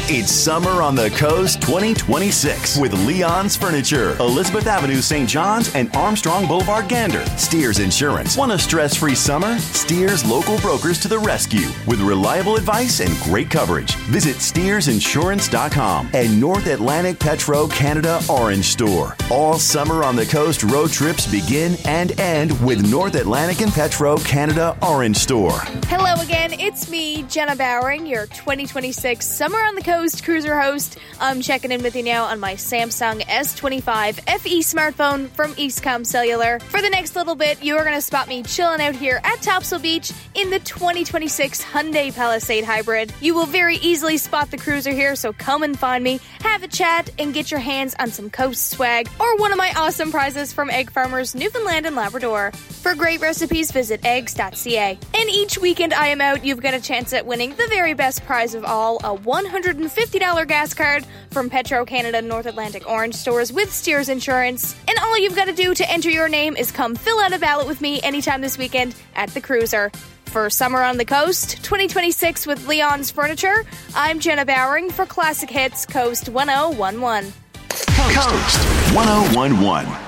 It's Summer on the Coast 2026 with Leon's Furniture, Elizabeth Avenue, St. John's, and Armstrong Boulevard, Gander. Steers Insurance. Want a stress-free summer? Steers local brokers to the rescue with reliable advice and great coverage. Visit SteersInsurance.com and North Atlantic Petro Canada Orange Store. All Summer on the Coast road trips begin and end with North Atlantic and Petro Canada Orange Store. Hello again, it's me, Jenna Bowering, your 2026 Summer on the Coast cruiser host. I'm checking in with you now on my Samsung S25 FE smartphone from Eastcom Cellular. For the next little bit, you are going to spot me chilling out here at Topsail Beach in the 2026 Hyundai Palisade Hybrid. You will very easily spot the cruiser here, so come and find me, have a chat, and get your hands on some coast swag or one of my awesome prizes from Egg Farmers, Newfoundland and Labrador. For great recipes, visit eggs.ca. And each weekend I am out, you've got a chance at winning the very best prize of all, a $150 gas card from Petro Canada North Atlantic Orange Stores with Steers Insurance. And all you've got to do to enter your name is come fill out a ballot with me anytime this weekend at the cruiser. For Summer on the Coast 2026 with Leon's Furniture, I'm Jenna Bowering for Classic Hits Coast 1011. Coast 1011.